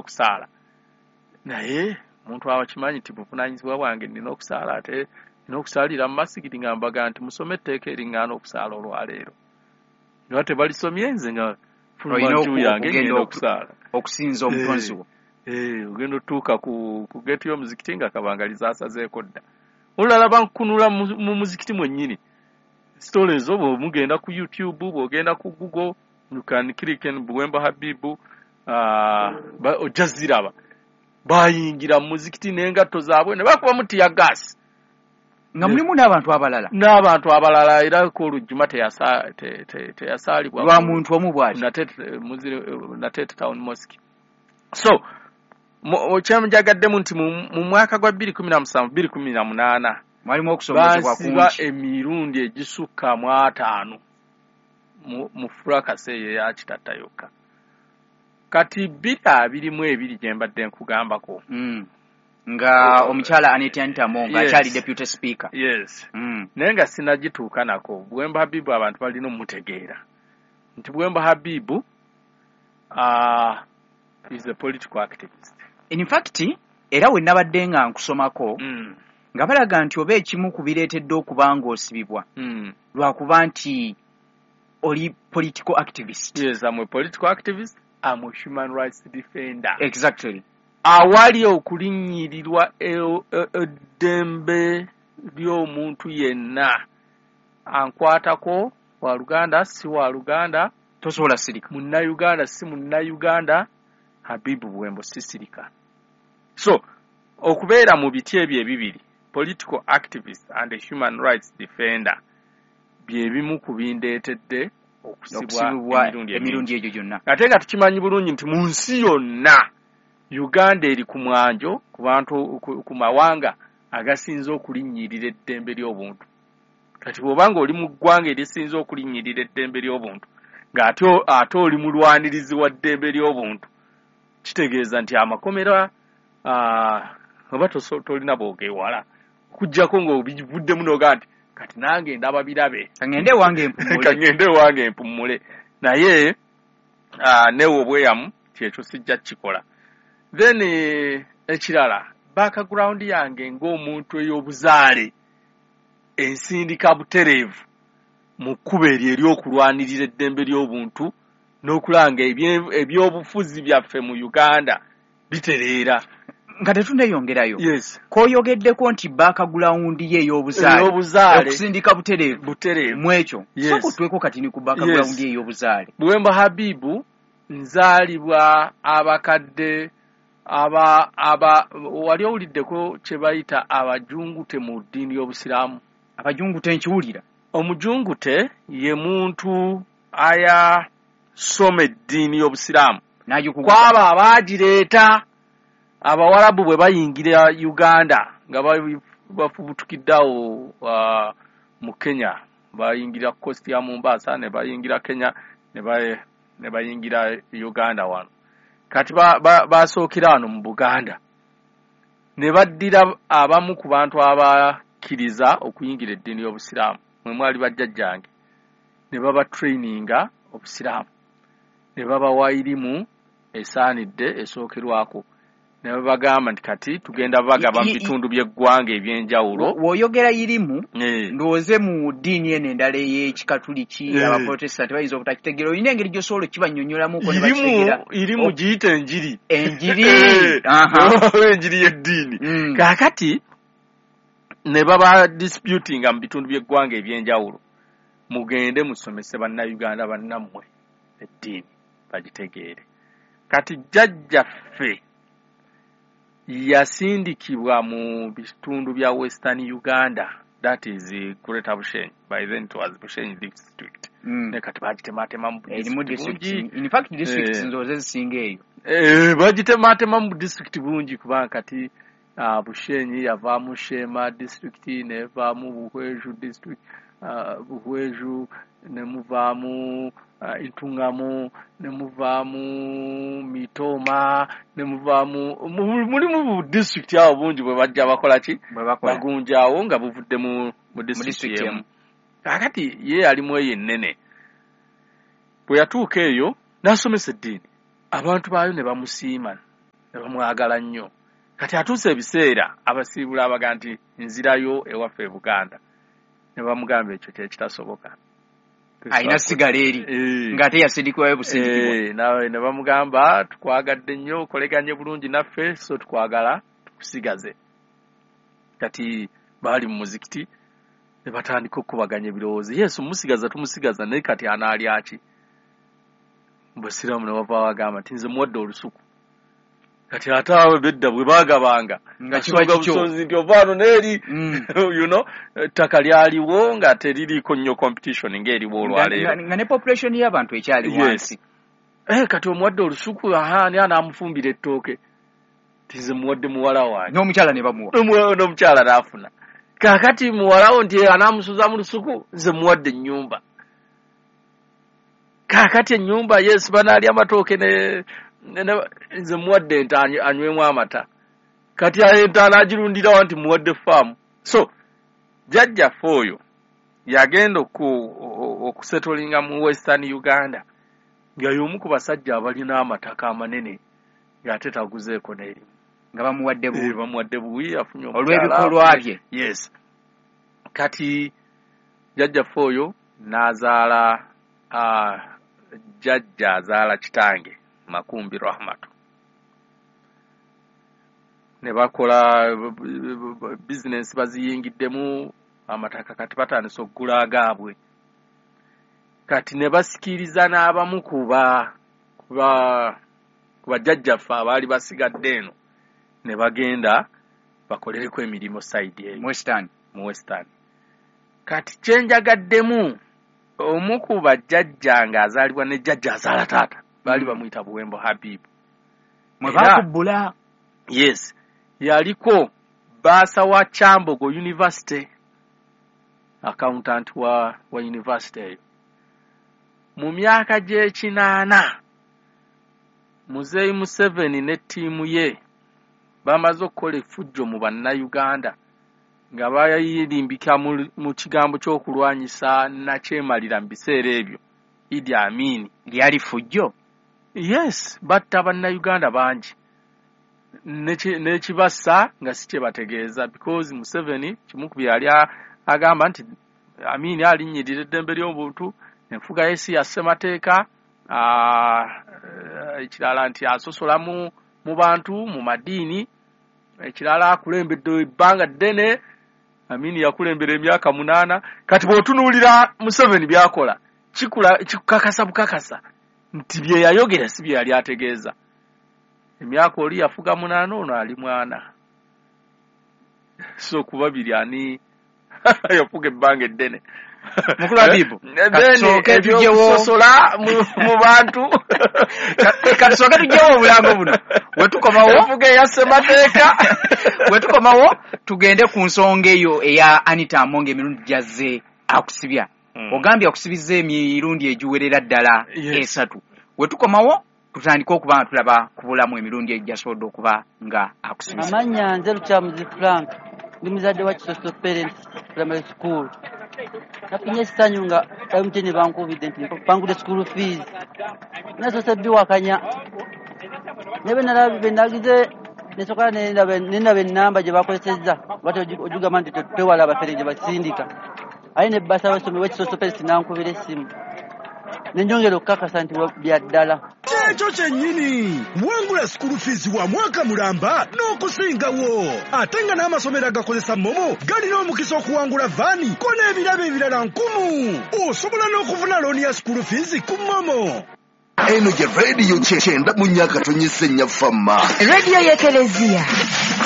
kusaala naye omuntu abakimanyi nti buvunaanyizibwa bwange nina okusaala ate nina okusaalira mu masigiti nga mbaga nti musome etteeka eriŋŋaana okusaala olwaleero niba tebalisomye nze nga fulumaju yange ngenda okusaala okusinza omutonzi wo ogenda otuuka ku geeti y'omuzikiti nga kabangaliza asazeeko dda olulala bankunula mu muzikiti mwennyini story ezo bw'omugenda ku YouTube bw'ogenda ku Google you can click in Buwemba Habibu ojja ziraba bayingira mu muzikiti n'engatto zaabwe ne bakuba mu tiya gas nga mulimu n'abantu abalala era ko olujjuma teyasaalibwa lwa muntu omu bw'ati Natete Town Mosque. So kyamujagaddemu nti mu mwaka gwa 2017-2018 mwalimu okusomesebwa kungi emirundi egisukka mu 5 mu furakase eyo ya kitatta yokka kati 22 gye mbadde nkugambako nga omukyala Anita Ntamo nga akyali deputy speaker naye nga sinagituuka nako Buwemba Habibu abantu balina omutegeera nti Buwemba Habibu is a political activist. In fact era we nabadde nga nkusomako nga balaga nti oba ekimu ku bireetedde okuba ng'osibibwa lwakuba nti oli political activist. Yes, I'm a political activist. I'm a human rights defender. Exactly. Awali okulinnyirirwa eddembe ly'omuntu yenna ankwatako wa Luganda si wa Luganda tosobola sirika munnayuganda si munnayuganda Habibu Buwembo sisirika. So okubeera mu biti ebyo ebibiri political activist and a human rights defender bye bimu ku bindeetedde okusibwa emirundi egyo gyonna. Ate nga tukimanyi bulungi nti mu nsi yonna Uganda eri ku mwanjo ku bantu ku mawanga agasinza okulinnyirira eddembe ly'obuntu. Kati bw'obanga oli mu ggwanga erisinza okulinnyirira eddembe ly'obuntu ng'ate oli mulwanirizi wa ddembe ly'obuntu kitegeeza nti amakomera oba tolina boogewala okuggyako ng'obivuddemu n'oga nti kati nange ndaba birabe kangende ewange empummule naye newe obweyamu kyekyo sijja kikola. Then ekirala background yange ng'omuntu ey'obuzaale ensindika butereevu mu kkubo eryo ery'okulwanirira eddembe ly'obuntu n'okulanga ebyobufuzi byaffe mu Uganda bitereera. Nga tetuneyongerayo. Yes. Koyogeddeko nti background ye ey'obuzaale okusindika butereevu mu ekyo. Yes. So tweko kati ni ku background ye ey'obuzaale. Buwemba Habibu nzaalibwa abakadde wali owuliddeko kye bayita abajungute mu ddiini y'Obusiraamu. Abajungute nkiwulira. Omujungute ye muntu ayasoma eddiini y'Obusiraamu kwabo abaagireeta Abawarabu bwe bayingira Uganda nga bafubutukiddawo mu Kenya bayingira coast ya Mombasa ne bayingira Kenya ne bayingira Uganda wano kati basookera wano mu Buganda ne baddira abamu ku bantu abakkiriza okuyingira eddiini y'Obusiraamu mwe mwali bajjajjange ne baba traininga Obusiraamu ne babawa irimu esaanidde esookerwako ne bagamba nti kati tugenda bagaba mu bitundu by'eggwanga ebyenjawulo. W'oyogera irimu ndowooze mu ddiini eno endala ey'ekikatuliki abaprotestant bayinza obutakitegeera olina engeri gy'osobola kibannyonnyolamuko ne bakitegeera. Irimu giyita enjiri. Enjiri y'eddiini. Kaakati ne baba disputinga mu bitundu by'eggwanga ebyenjawulo mugende musomese bannayuganda bannammwe eddiini bagitegeere. Kati jjajjaffe yasindikibwa mu bitundu bya Western Uganda, that is Greater Bushenyi. By then it was Bushenyi district. Ne kati bagitematema mu district. In fact district nzoze zisinga eyo. Bagitematema mu district bungi kubanga kati Bushenyi yavaamu Shema district ne vaamu Buhweju district. Buhweju ne muvaamu Intungamu ne muvaamu Mitoma ne muvaamu mulimu district yawo bungi bwe bajja bakola ki bagunjaawo nga buvudde mu district emu. Kakati ye alimu eyo ennene bwe yatuuka eyo n'asomesa eddiini abantu baayo ne bamusiima ne bamwagala nnyo. Kati atuuse ebiseera abasiibula abaga nti nzirayo ewaffe e Buganda ne bamugamba ekyo kitasoboka. Ayina sigala eri ng'ate yasindikibwayo busindikibwa. Nawe ne bamugamba tukwagadde nnyo okoleganye bulungi naffe so tukwagala tukusigaze. Kati baali mu muzikiti ne batandika okubaganya ebirowoozo. Yesu musigaza tumusigaza naye kati anaalya ki? Mbasiramu ne bava bagamba nti nze muwadde olusuku. Kati ate awo bedda bwe baagabanga nga kiba kikyo nti ovaano n'eri you know ttaka lyaliwo nga teririiko nnyo competition ng'eriwo olwaleero nga ne population y'abantu ekyali wansi. Kati omuwadde olusuku ani anaamufumbira ettooke nti nze muwadde muwala wange n'omukyala ne bamuwa n'omukyala n'afuna. Kaakati muwalawo nti anaamusuza mu lusuku nze muwadde ennyumba. Kaakati ennyumba Yesu banaalya amatooke nze muwadde ente anywemu amata. Kati ente anaagirundirawo nti muwadde faamu. So jjajjaffe oyo yagenda okusetolinga mu Western Uganda nga y'omu ku basajja abalina amataka amanene ng'ate taguzeeko n'erimu. Nga bamuwadde buwi afunye olw'ebikolwa bye. Yes. Kati jjajjaffe oyo n'azaala jjajja azaala kitange Makumbi Rahmatu. Ne bakola business baziyingiddemu amataka kati batandise okugula agaabwe. Kati ne basikiriza n'abamu ku bajjajjaffe abaali basigadde eno ne bagenda bakolereko emirimu side eyo mu Western. Kati kyenjagaddemu omu ku bajjajja ng'azaalibwa ne jjajja azaala taata baali bamuyita Buwembo Habibu. Mwe bakubbula. Yes. Yaliko baasa wa Kyambogo University, accountant wa university eyo. Mu myaka gy'ekinaana Muzeeyi Museveni ne ttiimu ye bamaze okukola effujjo mu bannayuganda nga bayirimbika mu kigambo ky'okulwanyisa nakyemalira mu biseera ebyo. Idi Amin lyali ffujjo. Yes, batta bannayuganda bangi n'ekibassa nga si kye bategeeza because Museveni kimu ku byali agamba nti Amin alinnyirira eddembe ly'obuntu, enfuga ye si ya ssemateeka, ekirala nti asosola mu bantu mu madiini, ekirala akulembedde ebbanga ddene. Amin yakulembera emyaka 8. Kati bw'otunuulira Museveni byakola kikukakasa bukakasa nti bye yayogera si bye yali ategeeza. Emyaka oli yafuga 8 ono ali mwana. So ku babiri ani yafuga ebbanga eddene. Mukulu Habibu kasooke tujjewo sosola mu bantu kasooke tujjewo obulango buno wetukomawo yafuga eyasemateeka wetukomawo tugende ku nsonga eyo eya Anita Among emirundi gyazze akusibya. Ogambye akusibizza emirundi egiwerera ddala 3. Wetukomawo tutandika okuba tulaba ku bulamu emirundi egyasobodde okuba nga akusibizza. Amanya nze Lukyamuzi Frank ndi muzadde wa Kisoso Parents Primary School. Nafunye essanyu nga MTN bankubidde nti bangudde school fees. Nasoose biwakanya. Nebe nalabe nagize nesoka nendaba ennamba gye bakozesezza bati ojugamba nti tewala abafere gye basindika. Aye ne basa basome wa Kisoso Parents nankubira essimu. Nenjongera okukakasa nti bya ddala. Ekyo kyennyini wangula school fees wa mwaka mulamba n'okusingawo. Ate nga n'amasomero agakozesa Momo galina omukisa okuwangula vaani ko n'ebirabo ebirala 1000. Osobola n'okufuna looni ya school fees ku Momo. Eno gye radio 9 mu Nyakatonyi Ssennya Famma. Radio y'Ekelezia.